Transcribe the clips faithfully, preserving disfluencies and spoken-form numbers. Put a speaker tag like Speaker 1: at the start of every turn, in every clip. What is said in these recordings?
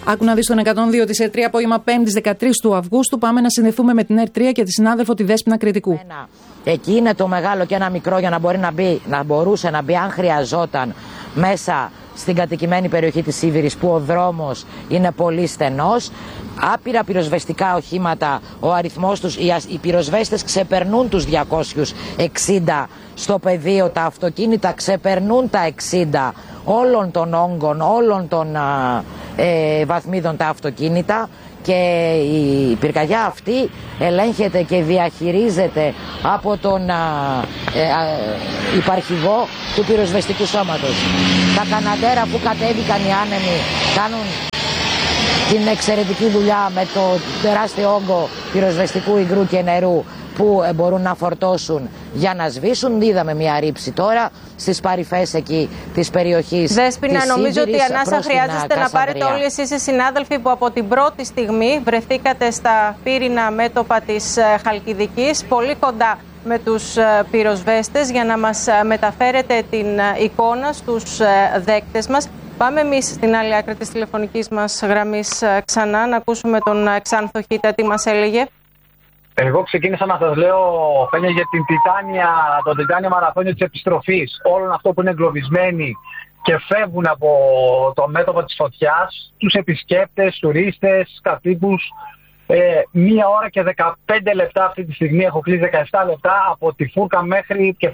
Speaker 1: Άκου να δεις τον εκατόν δύο της ΕΡΤ τρία, απόγευμα Πέμπτης δεκατρείς του Αυγούστου. Πάμε να συνδεθούμε με την ΕΡΤ τρία και τη συνάδελφο τη Δέσποινα Κρητικού.
Speaker 2: Εκεί είναι το μεγάλο και ένα μικρό για να μπορεί να μπει, να μπορούσε να μπει αν χρειαζόταν μέσα στην κατοικημένη περιοχή της Σίβηρης, που ο δρόμος είναι πολύ στενός. Άπειρα πυροσβεστικά οχήματα, ο αριθμός τους, οι πυροσβέστες ξεπερνούν τους διακόσιους εξήντα στο πεδίο, τα αυτοκίνητα ξεπερνούν τα εξήντα όλων των όγκων, όλων των ε, βαθμίδων τα αυτοκίνητα. Και η πυρκαγιά αυτή ελέγχεται και διαχειρίζεται από τον α, ε, α, υπαρχηγό του πυροσβεστικού σώματος. Τα καναντέρα που κατέβηκαν οι άνεμοι κάνουν την εξαιρετική δουλειά με το τεράστιο όγκο πυροσβεστικού υγρού και νερού που μπορούν να φορτώσουν για να σβήσουν. Είδαμε μια ρήψη τώρα στις παρυφές εκεί της περιοχής.
Speaker 3: Δέσποινα, νομίζω ότι ανάσα χρειάζεστε να πάρετε όλοι εσείς οι συνάδελφοι που από την πρώτη στιγμή βρεθήκατε στα πύρινα μέτωπα της Χαλκιδικής, πολύ κοντά με τους πυροσβέστες, για να μας μεταφέρετε την εικόνα στους δέκτες μας. Πάμε εμείς στην άλλη άκρη της τηλεφωνικής μας γραμμής ξανά, να ακούσουμε τον Ξάνθο Χίτα τι μας έλεγε.
Speaker 4: Εγώ ξεκίνησα να σας λέω, Φένια, για την Τιτάνια, το Τιτάνια μαραθώνιο της επιστροφής. Όλων αυτό που είναι εγκλωβισμένοι και φεύγουν από το μέτωπο της φωτιάς, τους επισκέπτες, τουρίστες, κατοίκους. Ε, μία ώρα και δεκαπέντε λεπτά αυτή τη στιγμή, έχω κλείσει δεκαεπτά λεπτά από τη Φούρκα μέχρι και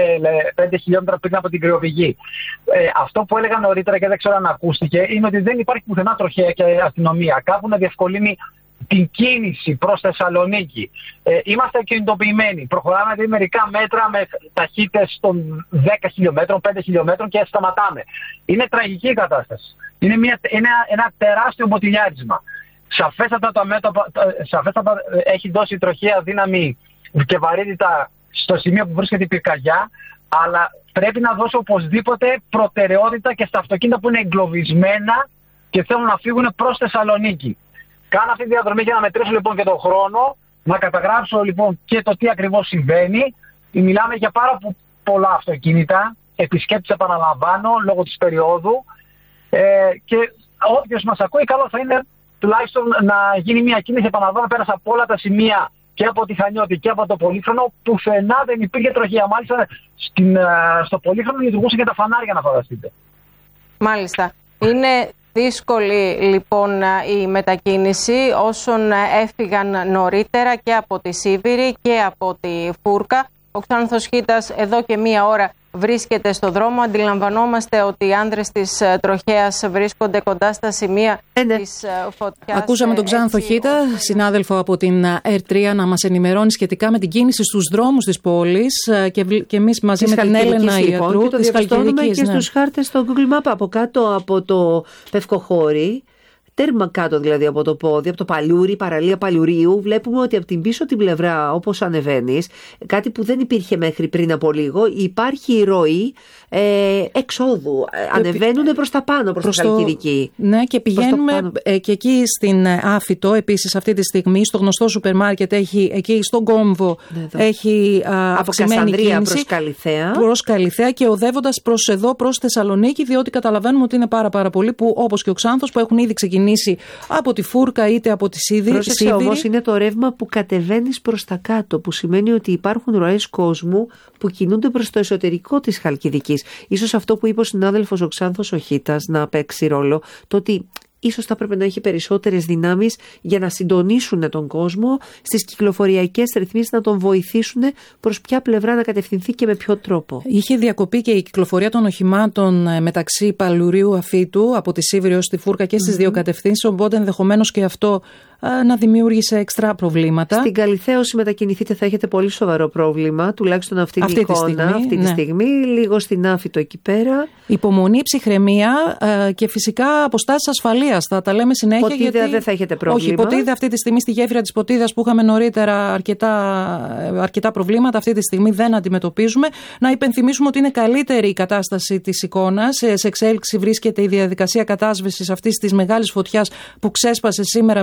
Speaker 4: πέντε χιλιόμετρα πριν από την κρυοπηγή. Ε, αυτό που έλεγα νωρίτερα και δεν ξέρω αν ακούστηκε, είναι ότι δεν υπάρχει πουθενά τροχέα και αστυνομία. Κάπου να διευκολύνει την κίνηση προς Θεσσαλονίκη. Ε, είμαστε κινητοποιημένοι. Προχωράμε δηλαδή μερικά μέτρα με ταχύτητες των δέκα χιλιόμετρων, πέντε χιλιόμετρων και σταματάμε. Είναι τραγική η κατάσταση. Είναι, μια, είναι ένα τεράστιο μποτιλιάρισμα. Σαφέστατα, το μέτωπα, σαφέστατα έχει δώσει τροχαία δύναμη και βαρύτητα στο σημείο που βρίσκεται η πυρκαγιά, αλλά πρέπει να δώσει οπωσδήποτε προτεραιότητα και στα αυτοκίνητα που είναι εγκλωβισμένα και θέλουν να φύγουν προς Θεσσαλονίκη. Κάνω αυτή τη διαδρομή για να μετρήσω λοιπόν και τον χρόνο, να καταγράψω λοιπόν και το τι ακριβώς συμβαίνει. Μιλάμε για πάρα πολλά αυτοκίνητα, επισκέπτες επαναλαμβάνω, λόγω της περίοδου. Ε, και όποιος μας ακούει, καλό θα είναι τουλάχιστον να γίνει μια κίνηση. Επαναλαμβάνω, πέρασα από όλα τα σημεία και από τη Χανιώτη και από το Πολύχρονο. Πουθενά δεν υπήρχε τροχαία. Μάλιστα στην, στο Πολύχρονο λειτουργούσαν και τα φανάρια, να φανταστείτε.
Speaker 3: Μάλιστα. Είναι δύσκολη λοιπόν η μετακίνηση όσων έφυγαν νωρίτερα και από τη Σίβηρη και από τη Φούρκα. Ο Ξάνθος Χίτας εδώ και μία ώρα βρίσκεται στο δρόμο. Αντιλαμβανόμαστε ότι οι άνδρες της τροχέας βρίσκονται κοντά στα σημεία ε, ναι. της φωτιάς.
Speaker 1: Ακούσαμε τον Ξάνθο Χίτα, συνάδελφο από την ΕΡΤ τρία, να μας ενημερώνει σχετικά με την κίνηση στους δρόμους της πόλης και, και εμείς μαζί της με την Έλενα
Speaker 5: λοιπόν, Ιατρού. Και το διαπιστώνουμε και ναι. στους χάρτες στο Google Map από κάτω από το Πευκοχώρι. Τέρμα κάτω δηλαδή από το πόδι, από το Παλιούρι, παραλία Παλιουρίου, βλέπουμε ότι από την πίσω την πλευρά, όπως ανεβαίνεις, κάτι που δεν υπήρχε μέχρι πριν από λίγο, υπάρχει η ροή ε, εξόδου. Και ανεβαίνουν προς τα πάνω, προς, προς τη Χαλκιδική.
Speaker 1: Ναι, και πηγαίνουμε ε, και εκεί στην Άφιτο, επίσης αυτή τη στιγμή, στο γνωστό σούπερ μάρκετ, έχει, εκεί στον Κόμβο, ναι, έχει α, αυξημένη κίνηση.
Speaker 5: Προς Καλιθέα.
Speaker 1: Προς Καλιθέα και οδεύοντας προς εδώ, προς Θεσσαλονίκη, διότι καταλαβαίνουμε ότι είναι πάρα, πάρα πολλοί που, όπως και ο Ξάνθος, που έχουν ήδη ξεκινήσει από τη Φούρκα είτε από τη Σίβηρη.
Speaker 5: Πρόσεξε όμως, είναι το ρεύμα που κατεβαίνεις προς τα κάτω, που σημαίνει ότι υπάρχουν ροές κόσμου που κινούνται προς το εσωτερικό της Χαλκιδικής. Ίσως αυτό που είπε ο συνάδελφος ο Ξάνθος ο Χίτας να παίξει ρόλο, το ότι ίσως θα πρέπει να έχει περισσότερες δυνάμεις για να συντονίσουν τον κόσμο στις κυκλοφοριακές ρυθμίσεις, να τον βοηθήσουν προς ποια πλευρά να κατευθυνθεί και με ποιο τρόπο.
Speaker 1: Είχε διακοπεί και η κυκλοφορία των οχημάτων μεταξύ Παλουρίου Αφήτου από τη Σίβηρη ως τη Φούρκα και στις mm-hmm. δύο κατευθύνσεις, οπότε ενδεχομένως και αυτό να δημιούργησε εξτρά προβλήματα.
Speaker 5: Στην Καλιθέα όσοι μετακινηθείτε θα έχετε πολύ σοβαρό πρόβλημα, τουλάχιστον αυτή, αυτή την εικόνα τη στιγμή, αυτή τη ναι. στιγμή. Λίγο στην Άφιτο εκεί πέρα.
Speaker 1: Υπομονή, ψυχραιμία ε, και φυσικά αποστάσεις ασφαλείας. Θα τα λέμε συνέχεια.
Speaker 5: Ποτίδα
Speaker 1: γιατί...
Speaker 5: δεν θα έχετε πρόβλημα.
Speaker 1: Όχι, Ποτίδα αυτή τη στιγμή στη γέφυρα της Ποτίδας που είχαμε νωρίτερα αρκετά, αρκετά προβλήματα, αυτή τη στιγμή δεν αντιμετωπίζουμε. Να υπενθυμίσουμε ότι είναι καλύτερη η κατάσταση της εικόνας. Σε εξέλιξη βρίσκεται η διαδικασία κατάσβεσης αυτής της μεγάλης φωτιάς που ξέσπασε σήμερα μεσημέρι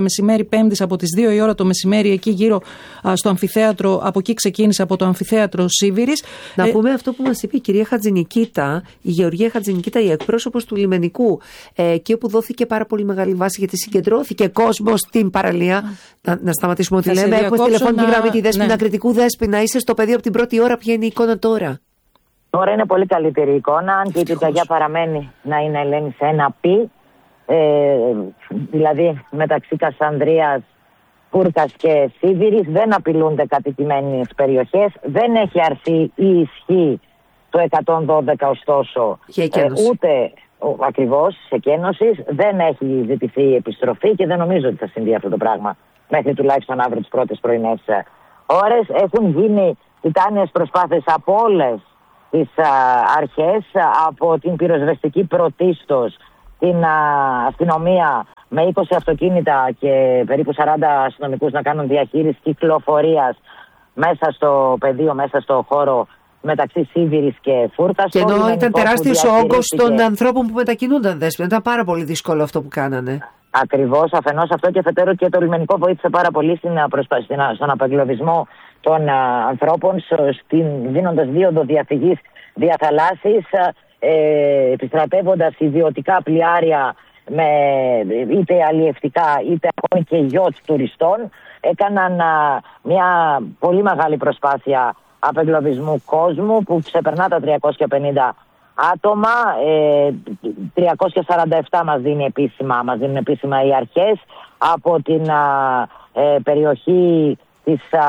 Speaker 1: Παρασκευή Πέμπτης από τις δύο η ώρα το μεσημέρι, εκεί γύρω α, στο αμφιθέατρο. Από εκεί ξεκίνησε, από το αμφιθέατρο Σίβηρης.
Speaker 5: Να ε, πούμε αυτό που μας είπε η κυρία Χατζηνικίτα, η Γεωργία Χατζηνικίτα, η εκπρόσωπος του Λιμενικού, ε, εκεί όπου δόθηκε πάρα πολύ μεγάλη βάση, γιατί συγκεντρώθηκε κόσμος στην παραλία. Να, να σταματήσουμε ό,τι λέμε. Έχουμε στη τηλεφωνική γραμμή τη Δέσποινα ναι. Κρητικού. Δέσποινα, είσαι στο πεδίο από την πρώτη ώρα. Ποια είναι η εικόνα τώρα?
Speaker 2: Τώρα είναι πολύ καλύτερη η εικόνα, αν και η πυρκαγιά παραμένει να είναι, Ελένη, σε ένα πι. Ε, δηλαδή μεταξύ Κασανδρίας, Φούρκας και Σίβηρης δεν απειλούνται κατοικημένες περιοχές. Δεν έχει αρθεί η ισχύ το εκατόν δώδεκα, ωστόσο, ε, ούτε ακριβώς σε εκένωσης. Δεν έχει ζητηθεί η επιστροφή και δεν νομίζω ότι θα συμβεί αυτό το πράγμα μέχρι τουλάχιστον αύριο τις πρώτες πρωινές ώρες. Έχουν γίνει τιτάνιες προσπάθειες από όλες τις α, αρχές, από την πυροσβεστική πρωτίστως, την α, αστυνομία με είκοσι αυτοκίνητα και περίπου σαράντα αστυνομικούς να κάνουν διαχείριση κυκλοφορίας μέσα στο πεδίο, μέσα στο χώρο μεταξύ Σίβηρης και Φούρκας.
Speaker 5: Και ενώ ήταν τεράστιος ο όγκος των ανθρώπων που μετακινούνταν, Δέσποινα, ήταν πάρα πολύ δύσκολο αυτό που κάνανε. Ακριβώς,
Speaker 2: αφενός αυτό και αφετέρου και το λιμενικό βοήθησε πάρα πολύ στην, στον απεγκλωβισμό των α, ανθρώπων, στην, δίνοντας δίωδο διαφυγής διαθαλάσσης, ε, επιστρατεύοντας ιδιωτικά πλοιάρια με είτε αλλιευτικά είτε ακόμη και γιότ τουριστών. Έκαναν α, μια πολύ μεγάλη προσπάθεια απεγκλωβισμού κόσμου που ξεπερνά τα τριακόσια πενήντα άτομα. ε, τριακόσια σαράντα επτά μας δίνει επίσημα, μας δίνουν επίσημα οι αρχές. Από την α, ε, περιοχή της α,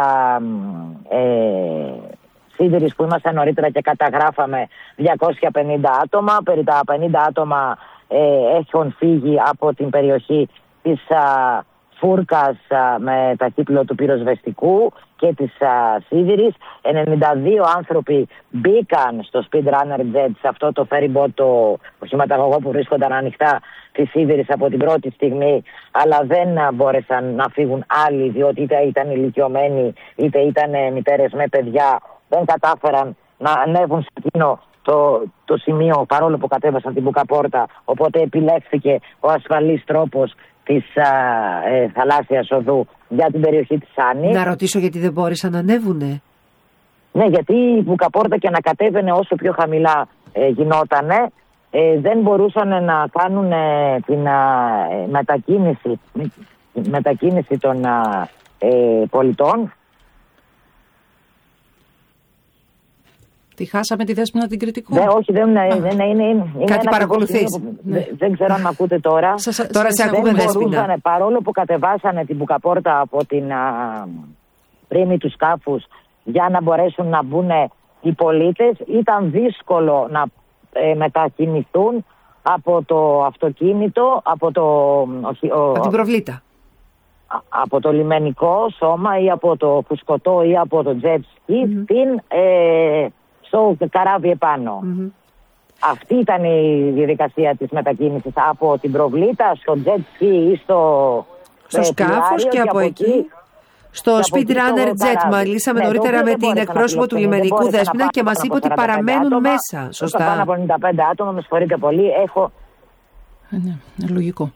Speaker 2: ε, Σίβηρης που ήμασταν νωρίτερα και καταγράφαμε διακόσια πενήντα άτομα. Περί τα πενήντα άτομα ε, έχουν φύγει από την περιοχή της α, Φούρκας α, με ταχύπλο του πυροσβεστικού και της Σίβηρης. ενενήντα δύο άνθρωποι μπήκαν στο Speedrunner Jet, σε αυτό το ferry boat, το οχηματαγωγό που βρίσκονταν ανοιχτά της Σίβηρης από την πρώτη στιγμή, αλλά δεν μπόρεσαν να φύγουν άλλοι, διότι είτε ήταν ηλικιωμένοι είτε ήταν μητέρες με παιδιά. Δεν κατάφεραν να ανέβουν σε εκείνο το, το σημείο, παρόλο που κατέβασαν την μπουκαπόρτα. Οπότε επιλέχθηκε ο ασφαλής τρόπος της α, ε, θαλάσσιας οδού για την περιοχή της Άνης.
Speaker 5: Να ρωτήσω γιατί δεν μπόρεσαν να ανέβουνε.
Speaker 2: Ναι, γιατί η μπουκαπόρτα και να κατέβαινε όσο πιο χαμηλά ε, γινότανε, ε, δεν μπορούσαν να κάνουν ε, την ε, μετακίνηση, μετακίνηση των ε, πολιτών.
Speaker 1: Τη χάσαμε τη Δέσποινα την Κρητικού.
Speaker 2: Ναι, όχι, δεν είναι. Δεν είναι, είναι
Speaker 5: κάτι παρακολουθείς.
Speaker 2: Ναι. Δεν ξέρω αν με ακούτε τώρα.
Speaker 5: Σας, τώρα σε ακούμε, Δέσποινα.
Speaker 2: Παρόλο που κατεβάσανε την μπουκαπόρτα από την α, πρίμη του σκάφους για να μπορέσουν να μπουν οι πολίτες, ήταν δύσκολο να ε, μετακινηθούν από το αυτοκίνητο, από το... Όχι, ο,
Speaker 5: από την προβλήτα.
Speaker 2: Από το λιμενικό σώμα ή από το φουσκωτό ή από το jet ski mm-hmm. στην... Ε, στο καράβι επάνω. Mm-hmm. Αυτή ήταν η διαδικασία της μετακίνησης από την προβλήτα στο jet ski ή στο,
Speaker 5: στο σκάφος και, και από εκεί, εκεί στο Speedrunner Jet. Μιλήσαμε ναι, νωρίτερα με την εκπρόσωπο του λιμενικού, Δέσποινα, και μας είπε ότι παραμένουν άτομα, μέσα. Σωστά.
Speaker 2: Πάνω από ενενήντα πέντε άτομα, με συγχωρείτε πολύ. Έχω...
Speaker 1: Ναι, λογικό.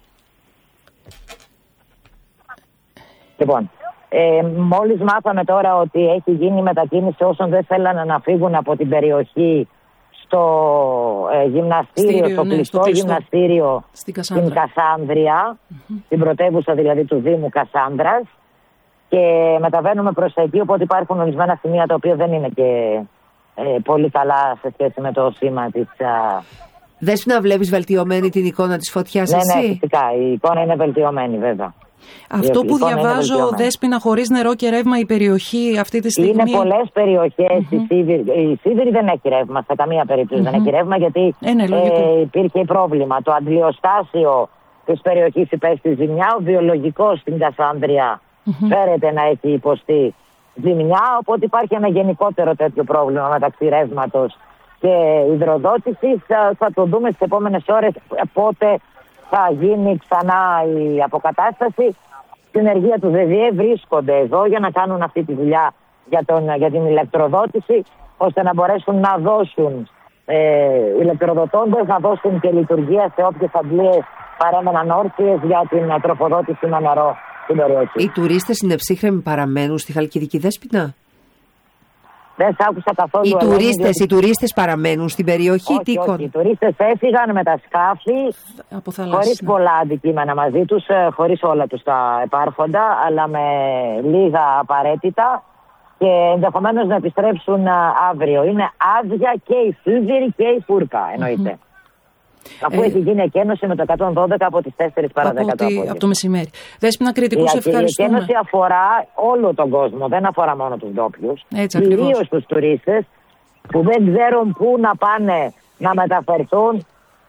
Speaker 2: Λοιπόν, Ε, μόλις μάθαμε τώρα ότι έχει γίνει μετακίνηση όσων δεν θέλανε να φύγουν από την περιοχή στο ε, γυμναστήριο, Στήριο, στο, ναι, κλειστό στο κλειστό γυμναστήριο στην Κασάνδρα. Στην Κασάνδρια, mm-hmm. την πρωτεύουσα δηλαδή του Δήμου Κασάνδρας, και μεταβαίνουμε προς τα εκεί, οπότε υπάρχουν ορισμένα σημεία τα οποία δεν είναι και ε, πολύ καλά σε σχέση με το σήμα της... Α...
Speaker 5: Δέσποινα, βλέπεις βελτιωμένη την εικόνα της φωτιάς,
Speaker 2: ναι,
Speaker 5: εσύ?
Speaker 2: Ναι, φυσικά, η εικόνα είναι βελτιωμένη βέβαια.
Speaker 1: Αυτό που διαβάζω, Δέσποινα, χωρίς νερό και ρεύμα η περιοχή αυτή τη στιγμή.
Speaker 2: Είναι πολλές περιοχές. Mm-hmm. Η, Σίβηρη, η Σίβηρη δεν έχει ρεύμα, σε καμία περίπτωση mm-hmm. δεν έχει ρεύμα, γιατί ε, ναι, ε, υπήρχε πρόβλημα. Το αντλιοστάσιο της περιοχής υπέστη ζημιά, ο βιολογικός στην Κασάνδρια mm-hmm. φέρεται να έχει υποστεί ζημιά, οπότε υπάρχει ένα γενικότερο τέτοιο πρόβλημα μεταξύ ρεύματος και υδροδότησης. Θα, θα το δούμε στις επόμενες ώρες πότε θα γίνει ξανά η αποκατάσταση. Στην ενεργεία του ΔΕΔΙΕ βρίσκονται εδώ για να κάνουν αυτή τη δουλειά για, τον, για την ηλεκτροδότηση, ώστε να μπορέσουν να δώσουν ε, ηλεκτροδοτώντας, να δώσουν και λειτουργία σε όποιες αντλίες παρέμεναν όρθιες για την τροφοδότηση με νερό στην περιοχή.
Speaker 5: Οι τουρίστες είναι ψύχρεμοι, παραμένουν στη Χαλκιδική, Δέσποινα?
Speaker 2: Δεν σ' άκουσα καθόλου.
Speaker 5: Οι τουρίστες,
Speaker 2: διότι...
Speaker 5: οι τουρίστες παραμένουν στην περιοχή?
Speaker 2: Όχι,
Speaker 5: τι
Speaker 2: όχι, όχι. Οι τουρίστες έφυγαν με τα σκάφη, χωρίς πολλά αντικείμενα μαζί τους, χωρίς όλα τους τα επάρχοντα, αλλά με λίγα απαραίτητα και ενδεχομένως να επιστρέψουν αύριο. Είναι άδεια και η Σίβηρη και η Φούρκα, εννοείται. Mm-hmm. Αφού ε, έχει γίνει εκένωση με το εκατόν δώδεκα από τις τέσσερις παρά δέκα το απόγευμα.
Speaker 1: Από το μεσημέρι. Δέσποινα, Κρητικού, σε ευχαριστούμε.
Speaker 2: Η εκένωση αφορά όλο τον κόσμο, δεν αφορά μόνο τους ντόπιους. Κυρίως τους τουρίστες που δεν ξέρουν πού να πάνε να μεταφερθούν,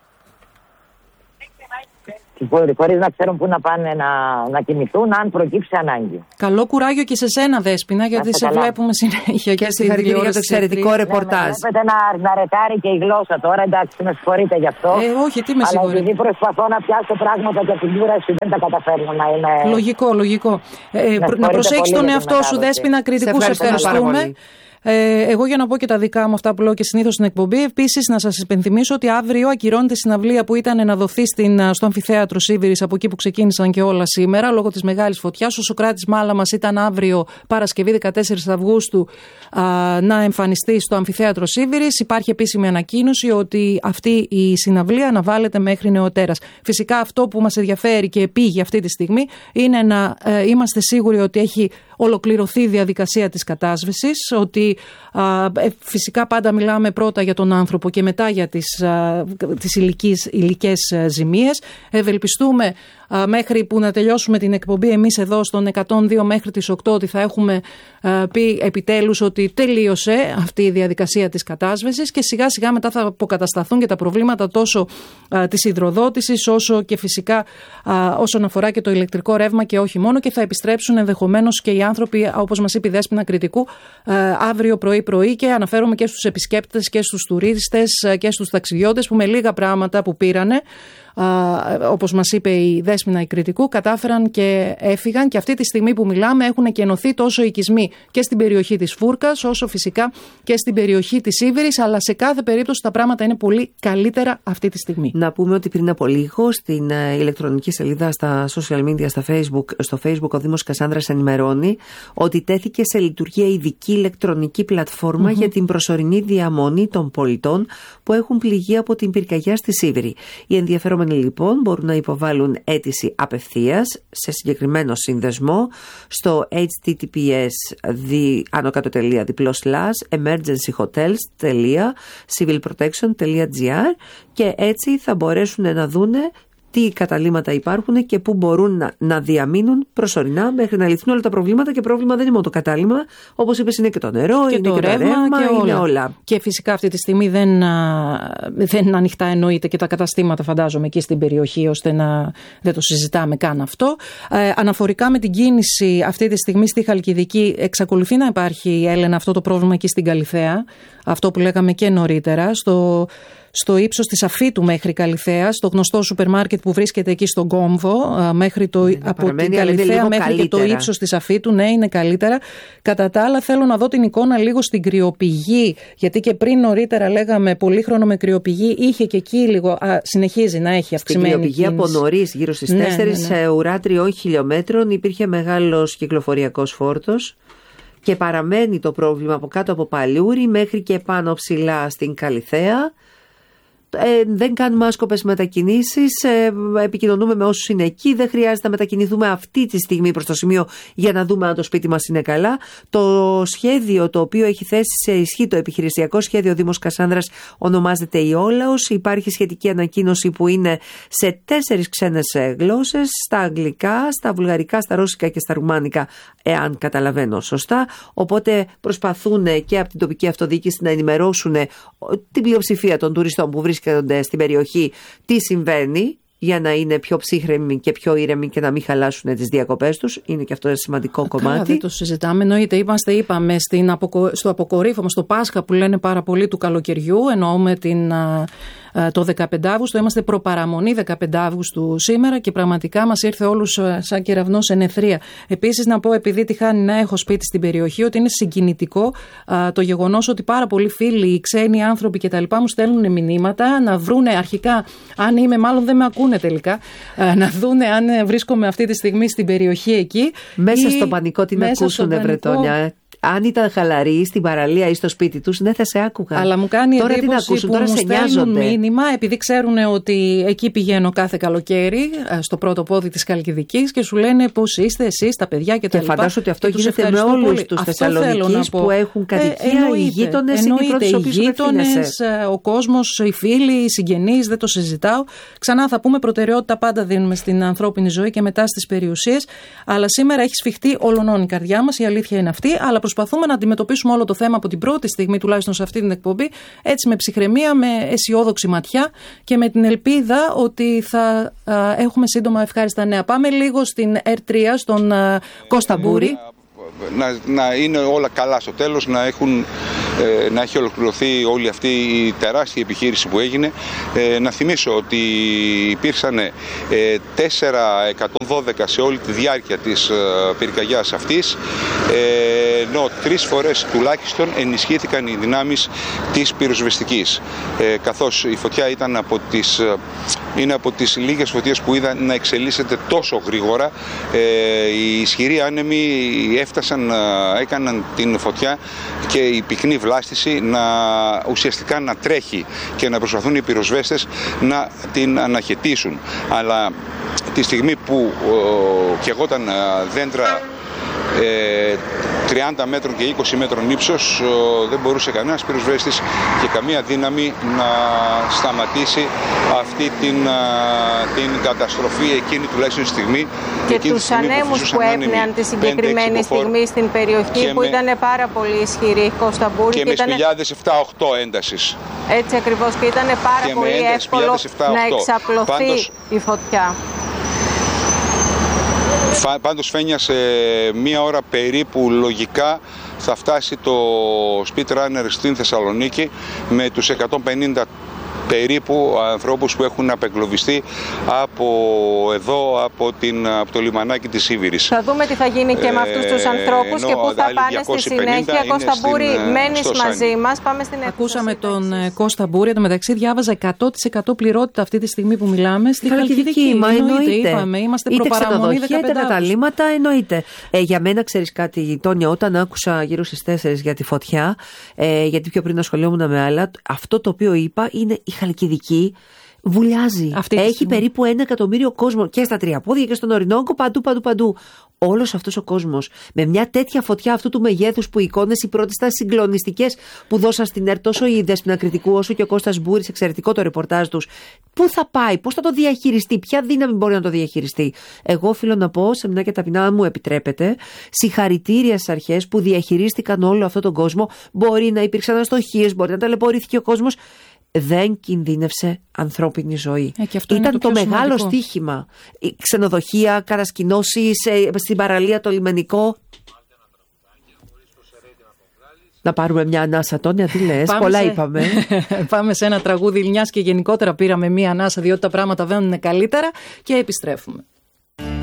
Speaker 2: χωρίς να ξέρουν πού να πάνε να, να κοιμηθούν, αν προκύψει ανάγκη.
Speaker 1: Καλό κουράγιο και σε σένα, Δέσποινα, γιατί σε καλά. Βλέπουμε συνέχεια και στη
Speaker 5: χαρακτηρία για το εξαιρετικό ρεπορτάζ.
Speaker 2: Ναι, βλέπετε να, να ρετάρει και η γλώσσα τώρα, εντάξει, με συγχωρείτε γι' αυτό.
Speaker 1: Ε, όχι, τι με συγχωρείτε.
Speaker 2: Αλλά επειδή προσπαθώ να πιάσω πράγματα και την κούραση, δεν τα καταφέρνω να είναι.
Speaker 1: Λογικό, λογικό. Ε, να προσέχεις τον εαυτό σου, Δέσποινα, Κρητικού, σε ευχαριστούμε. Ε, εγώ για να πω και τα δικά μου αυτά που λέω και συνήθως στην εκπομπή, επίσης να σας υπενθυμίσω ότι αύριο ακυρώνεται η συναυλία που ήταν να δοθεί στην, στο αμφιθέατρο Σίβηρης, από εκεί που ξεκίνησαν και όλα σήμερα, λόγω της μεγάλης φωτιάς. Ο Σωκράτης Μάλαμας ήταν αύριο, Παρασκευή δεκατέσσερις Αυγούστου, α, να εμφανιστεί στο αμφιθέατρο Σίβηρης. Υπάρχει επίσημη ανακοίνωση ότι αυτή η συναυλία αναβάλλεται μέχρι νεοτέρας. Φυσικά αυτό που μας ενδιαφέρει και επίγει αυτή τη στιγμή είναι να ε, είμαστε σίγουροι ότι έχει ολοκληρωθεί η διαδικασία της κατάσβεσης, ότι α, φυσικά πάντα μιλάμε πρώτα για τον άνθρωπο και μετά για τις, α, τις υλικές, υλικές ζημίες. Ευελπιστούμε α, μέχρι που να τελειώσουμε την εκπομπή εμείς εδώ στον εκατόν δύο μέχρι τις οκτώ ότι θα έχουμε α, πει επιτέλους ότι τελείωσε αυτή η διαδικασία της κατάσβεσης και σιγά σιγά μετά θα αποκατασταθούν και τα προβλήματα τόσο α, της υδροδότησης όσο και φυσικά α, όσον αφορά και το ηλεκτρικό ρεύμα και όχι μόνο, και θα επιστρέψουν ενδεχομένως και οι άνθρωποι, όπως μας είπε η Δέσποινα Κρητικού, αύριο πρωί-πρωί, και αναφέρομαι και στους επισκέπτες και στους τουρίστες και στους ταξιδιώτες που με λίγα πράγματα που πήρανε, όπως μας είπε η Δέσποινα η Κρητικού, κατάφεραν και έφυγαν, και αυτή τη στιγμή που μιλάμε έχουν εκενωθεί τόσο οικισμοί και στην περιοχή της Φούρκας όσο φυσικά και στην περιοχή της Σίβηρης, αλλά σε κάθε περίπτωση τα πράγματα είναι πολύ καλύτερα αυτή τη στιγμή.
Speaker 5: Να πούμε ότι πριν από λίγο στην ηλεκτρονική σελίδα στα social media, στα Facebook, στο Facebook ο Δήμος Κασάνδρας ενημερώνει ότι τέθηκε σε λειτουργία ειδική ηλεκτρονική πλατφόρμα mm-hmm. για την προσωρινή διαμονή των πολιτών που έχουν πληγεί από την πυρκαγιά στη Σίβηρη. Οι ενδιαφερόμενοι λοιπόν μπορούν να υποβάλουν αίτηση απευθείας σε συγκεκριμένο σύνδεσμο στο https άνω κάτω τελεία διπλό slash emergencyhotels τελεία civilprotection τελεία gr, και έτσι θα μπορέσουν να δούνε τι καταλύματα υπάρχουν και πού μπορούν να, να διαμείνουν προσωρινά μέχρι να λυθούν όλα τα προβλήματα. Και πρόβλημα δεν είναι μόνο το κατάλημα, όπως είπες, είναι και το νερό,
Speaker 1: και
Speaker 5: είναι
Speaker 1: το
Speaker 5: και
Speaker 1: ρεύμα,
Speaker 5: το ρεύμα
Speaker 1: και όλα.
Speaker 5: Είναι όλα.
Speaker 1: Και φυσικά αυτή τη στιγμή δεν, δεν είναι ανοιχτά, εννοείται, και τα καταστήματα φαντάζομαι εκεί στην περιοχή, ώστε να δεν το συζητάμε καν αυτό. Ε, αναφορικά με την κίνηση αυτή τη στιγμή στη Χαλκιδική, εξακολουθεί να υπάρχει, Έλενα, αυτό το πρόβλημα εκεί στην Καλιθέα, αυτό που λέγαμε και νωρίτερα, στο στο ύψος της Αφήτου μέχρι Καλιθέα, στο γνωστό σούπερ μάρκετ που βρίσκεται εκεί στον Κόμβο, μέχρι το, ναι, από την Καλιθέα μέχρι καλύτερα. Και το ύψος της Αφήτου, ναι, είναι καλύτερα. Κατά τα άλλα, θέλω να δω την εικόνα λίγο στην κρυοπηγή, γιατί και πριν νωρίτερα λέγαμε πολύχρονο με κρυοπηγή, είχε και εκεί λίγο, α, συνεχίζει να έχει αυξημένη κίνηση. Στην κρυοπηγή από νωρίς, γύρω στις ναι, τέσσερις ναι, ναι. ουρά τριών χιλιόμετρων, υπήρχε μεγάλος κυκλοφοριακός φόρτος. Και παραμένει το πρόβλημα από κάτω από Παλιούρη μέχρι και πάνω ψηλά στην Καλιθέα. Ε, δεν κάνουμε άσκοπες μετακινήσεις, ε, επικοινωνούμε με όσους είναι εκεί, δεν χρειάζεται να μετακινηθούμε αυτή τη στιγμή προς το σημείο για να δούμε αν το σπίτι μας είναι καλά. Το σχέδιο το οποίο έχει θέσει σε ισχύ, το επιχειρησιακό σχέδιο Δήμος Κασάνδρας, ονομάζεται Ιόλαος. Υπάρχει σχετική ανακοίνωση που είναι σε τέσσερις ξένες γλώσσες, στα αγγλικά, στα βουλγαρικά, στα ρώσικα και στα ρουμάνικα, εάν καταλαβαίνω σωστά. Οπότε προσπαθούν και από την τοπική αυτοδιοίκηση να ενημερώσουν την πλειοψηφία των τουριστών που βρίσκονται στην περιοχή τι συμβαίνει, για να είναι πιο ψύχρεμοι και πιο ήρεμοι και να μην χαλάσουν τις διακοπές τους. Είναι και αυτό ένα σημαντικό κομμάτι. Καλά, δεν το συζητάμε. Εννοείται, είμαστε, είπαμε, στην αποκο... στο αποκορύφωμα, στο Πάσχα που λένε πάρα πολύ του καλοκαιριού. Εννοούμε την, το δεκαπέντε Αυγούστου. Είμαστε προπαραμονή δεκαπέντε Αυγούστου σήμερα και πραγματικά μας ήρθε όλους σαν κεραυνός εν αιθρία. Επίσης, να πω, επειδή τυχάνει να έχω σπίτι στην περιοχή, ότι είναι συγκινητικό α, το γεγονός ότι πάρα πολλοί φίλοι, ξένοι άνθρωποι κτλ. Μου στέλνουν μηνύματα να βρούνε αρχικά, αν είμαι, μάλλον δεν με ακούνε δούνε τελικά, να δούνε αν βρίσκομαι αυτή τη στιγμή στην περιοχή εκεί.
Speaker 5: Μέσα ή... στο πανικό τι να ακούσουνε, Βρετόνια. Αν ήταν χαλαροί στην παραλία ή στο σπίτι τους, ναι, θα σε άκουγαν.
Speaker 1: Αλλά μου κάνει
Speaker 5: τώρα
Speaker 1: εντύπωση
Speaker 5: τι να ακούσουν,
Speaker 1: που
Speaker 5: τώρα
Speaker 1: μου
Speaker 5: σε
Speaker 1: στέλνουν μήνυμα, επειδή ξέρουν ότι εκεί πηγαίνω κάθε καλοκαίρι, στο πρώτο πόδι της Χαλκιδικής, και σου λένε πώς είστε εσείς, τα παιδιά και τα λοιπά.
Speaker 5: Και φαντάζομαι ότι αυτό γίνεται με όλους τους Θεσσαλονικείς που έχουν κατοικία, ε, οι γείτονες είναι οι πρώτοι στους οποίους απευθύνεσαι.
Speaker 1: Ο κόσμος, οι φίλοι, οι συγγενείς, δεν το συζητάω. Ξανά θα πούμε, προτεραιότητα πάντα δίνουμε στην ανθρώπινη ζωή και μετά στις περιουσίες. Αλλά σήμερα έχει σφιχτεί ολονών η καρδιά μας, η αλήθεια είναι αυτή. Αλλά προσπαθούμε να αντιμετωπίσουμε όλο το θέμα από την πρώτη στιγμή, τουλάχιστον σε αυτή την εκπομπή, έτσι με ψυχραιμία, με αισιόδοξη ματιά και με την ελπίδα ότι θα α, έχουμε σύντομα ευχάριστα νέα. Πάμε λίγο στην Ερ τρία, στον α, Κώστα Μπούρη.
Speaker 6: Να, να είναι όλα καλά στο τέλος, να, έχουν, ε, να έχει ολοκληρωθεί όλη αυτή η τεράστια επιχείρηση που έγινε. Ε, να θυμίσω ότι υπήρξαν ε, τέσσερα εκατόν δώδεκα σε όλη τη διάρκεια της ε, πυρκαγιάς αυτής, ε, ενώ τρεις φορές τουλάχιστον ενισχύθηκαν οι δυνάμεις της πυροσβεστικής, ε, καθώς η φωτιά ήταν από τις, ε, είναι από τις λίγες φωτιές που είδα να εξελίσσεται τόσο γρήγορα. Ε, οι ισχυροί άνεμοι έφτασαν, έκαναν την φωτιά και η πυκνή βλάστηση να ουσιαστικά να τρέχει και να προσπαθούν οι πυροσβέστες να την αναχαιτήσουν. Αλλά τη στιγμή που καιγόταν δέντρα ε, τριάντα μέτρων και είκοσι μέτρων ύψος, δεν μπορούσε κανένας πυροσβέστης και καμία δύναμη να σταματήσει αυτή την, την καταστροφή εκείνη τουλάχιστον στιγμή.
Speaker 3: Και τους ανέμους που έπνεαν τη συγκεκριμένη στιγμή στην περιοχή, που ήταν πάρα πολύ ισχυρή, Κώστα Μπούρη.
Speaker 6: Και, και με ήταν... σπηλιάδες επτά οκτώ έντασης.
Speaker 3: Έτσι ακριβώς, και ήταν πάρα και πολύ εύκολο να εξαπλωθεί Πάντως... η φωτιά.
Speaker 6: Πάντως φαίνεται σε μία ώρα περίπου λογικά θα φτάσει το Speed Runner στην Θεσσαλονίκη με τους εκατόν πενήντα περίπου ανθρώπους που έχουν απεγκλωβιστεί από εδώ, από, την, από το λιμανάκι της Σίβηρης.
Speaker 3: Θα δούμε τι θα γίνει και με αυτούς τους ανθρώπους ε, και πού θα πάνε στη συνέχεια. Κώστα Μπούρη, μένεις μαζί μας. Πάμε στην
Speaker 1: Ακούσαμε τον Κώστα Μπούρη. Εν τω μεταξύ διάβαζα εκατό τοις εκατό πληρότητα αυτή τη στιγμή που μιλάμε στη Χαλκιδική.
Speaker 5: Μα εννοείται.
Speaker 1: Είπαμε, είμαστε προπαραμονή δεκαπέντε.
Speaker 5: Είτε καταλήμματα, εννοείται. Ε, για μένα, ξέρεις κάτι, Τόνια, όταν άκουσα γύρω στις τέσσερις για τη φωτιά, ε, γιατί πιο πριν ασχολιόμουν με άλλα, αυτό το οποίο είπα είναι η Χαλκιδική βουλιάζει. Έχει περίπου ένα εκατομμύριο κόσμο και στα Τριαπόδια και στον Ορεινόγκο, παντού, παντού, παντού. Όλος αυτός ο κόσμος με μια τέτοια φωτιά αυτού του μεγέθους, που οι εικόνες οι πρώτες ήταν συγκλονιστικές που δώσαν στην ΕΡΤ, τόσο η Δέσποινα Κρητικού όσο και ο Κώστας Μπούρης, εξαιρετικό το ρεπορτάζ τους. Πού θα πάει, πώς θα το διαχειριστεί, ποια δύναμη μπορεί να το διαχειριστεί. Εγώ οφείλω να πω, σε μια και ταπεινά, αν μου επιτρέπετε, συγχαρητήρια στις αρχές που διαχειρίστηκαν όλο αυτόν τον κόσμο. Μπορεί να υπήρξαν αστοχίες, μπορεί να ταλαιπωρήθηκε ο κόσμος. Δεν κινδύνευσε ανθρώπινη ζωή.
Speaker 1: Ε,
Speaker 5: Ήταν
Speaker 1: το,
Speaker 5: το μεγάλο
Speaker 1: σημαντικό.
Speaker 5: στοίχημα. Η ξενοδοχεία, κατασκηνώσεις, στην παραλία το λιμενικό. Να πάρουμε μια ανάσα, Τόνια, τι λες, πολλά
Speaker 1: σε...
Speaker 5: είπαμε.
Speaker 1: Πάμε σε ένα τραγούδι, μιας και γενικότερα πήραμε μια ανάσα, διότι τα πράγματα βαίνουν καλύτερα, και επιστρέφουμε.